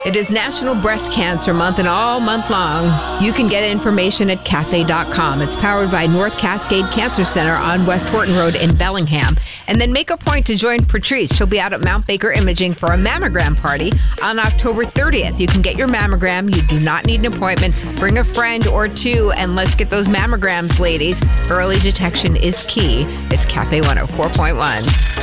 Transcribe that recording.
It is National Breast Cancer Month, and all month long, you can get information at cafe.com. It's powered by North Cascade Cancer Center on West Horton Road in Bellingham. And then make a point to join Patrice. She'll be out at Mount Baker Imaging for a mammogram party on October 30th. You can get your mammogram. You do not need an appointment. Bring a friend or two, and let's get those mammograms, ladies. Early detection is key. It's Cafe 104.1.